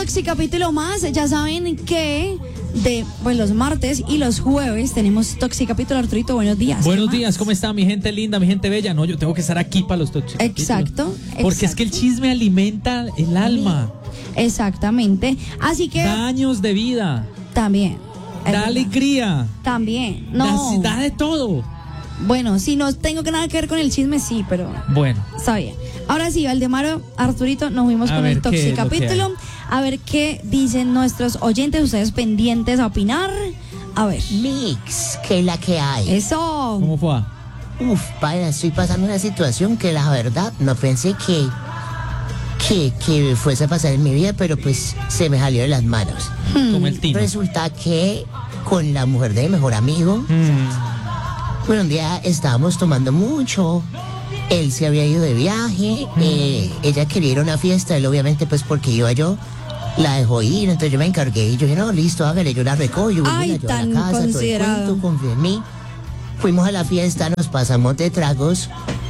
Toxicapítulo más. Ya saben que los martes y los jueves tenemos Toxicapítulo. Arturito, buenos días. Buenos días, ¿cómo está mi gente linda, mi gente bella? No, yo tengo que estar aquí para los Toxicapítulos. Exacto. Porque es que el chisme alimenta el alma. Exactamente. Así que... Da años de vida. También. Da alegría. También. No. Da de todo. Bueno, si no tengo nada que ver con el chisme, sí, pero... Bueno. Está bien. Ahora sí, Valdemaro, Arturito, nos fuimos con el Toxicapítulo. A ver qué dicen nuestros oyentes, ustedes pendientes a opinar. A ver. Mix, que es la que hay. Eso. ¿Cómo fue? Vaya, estoy pasando una situación que la verdad no pensé que fuese a pasar en mi vida, pero pues se me salió de las manos. Como el tino. Resulta que con la mujer de mi mejor amigo, bueno, un día estábamos tomando mucho. Él se había ido de viaje, ella quería ir a una fiesta, él obviamente pues porque iba yo, la dejó ir, entonces yo me encargué y yo dije, no, listo, hágale, yo la recojo, yo voy a llevar a la casa, todo el cuento, confío en mí. Fuimos a la fiesta, nos pasamos de tragos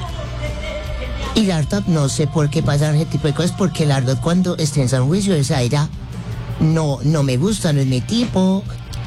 y la verdad no sé por qué pasaron ese tipo de cosas, porque la verdad cuando esté en San Juicio, esa ella no me gusta, no es mi tipo.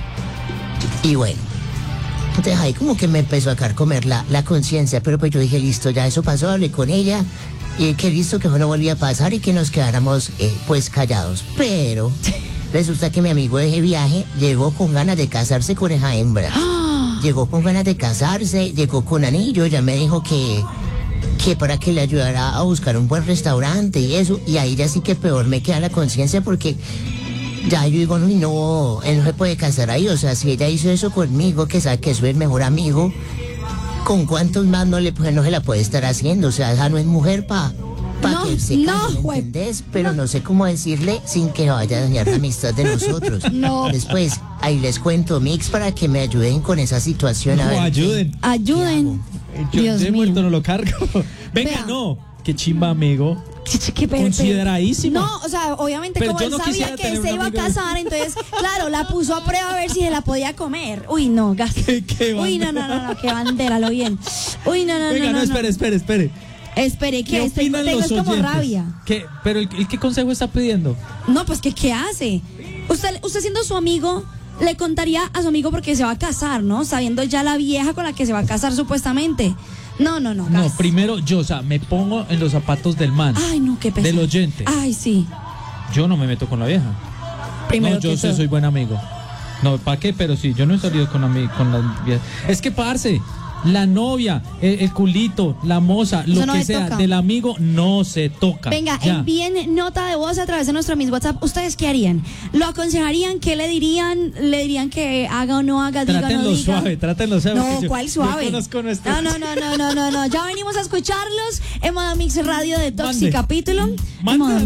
Y bueno, entonces ahí como que me empezó a carcomer la conciencia, pero pues yo dije, listo, ya eso pasó, hablé con ella y que listo, que no volvía a pasar y que nos quedáramos pues callados. Pero resulta que mi amigo de ese viaje llegó con ganas de casarse con esa hembra. Llegó con ganas de casarse, llegó con anillo, ya me dijo que para que le ayudara a buscar un buen restaurante y eso, y ahí ya sí que peor me queda la conciencia porque ya yo digo, no, él no se puede casar ahí, o sea, si ella hizo eso conmigo, que sabe que soy el mejor amigo, ¿con cuántos más no se la puede estar haciendo? O sea, esa no es mujer para que se case, ¿entendés? Pero no sé cómo decirle sin que vaya a dañar la amistad de nosotros. No. Después, ahí les cuento, Mix, para que me ayuden con esa situación. No, ayuden. Dios de mío. muerto no lo cargo. Venga, Vea. no. Qué chimba, amigo. Consideradísimo. No, o sea, obviamente Pero como yo él no sabía quisiera que tener se un iba a amigo casar, entonces, claro, la puso a prueba a ver si se la podía comer. Uy, no, gas. ¿Qué Uy, no, qué bandera, lo bien. Uy, no. Venga, no, espere. Espere, ¿Qué que opinan tengo los es como oyentes? rabia. Pero el ¿qué consejo está pidiendo? No, pues que ¿qué hace? Usted siendo su amigo, le contaría a su amigo porque se va a casar, ¿no? Sabiendo ya la vieja con la que se va a casar supuestamente. No, No, gas. primero yo, o sea, me pongo en los zapatos del man. Ay, no, qué pesado. Del oyente. Ay, sí. Yo no me meto con la vieja. Primero No, yo que todo. soy buen amigo. No, ¿para qué? Pero sí, yo no he salido con la vieja. Es que, parce, la novia, el culito, la moza, Eso lo no que se sea, toca. del amigo no se toca. Venga, Ya. envíen nota de voz a través de nuestro mismo WhatsApp. ¿Ustedes qué harían? ¿Lo aconsejarían? ¿Qué le dirían? ¿Le dirían que haga o no haga, diga o no Trátenlo diga? suave. No, porque ¿cuál suave? Yo conozco nuestro... No. Ya venimos a escucharlos en Modo Mix Radio de Mande. Toxicapítulo. En Mande. Modo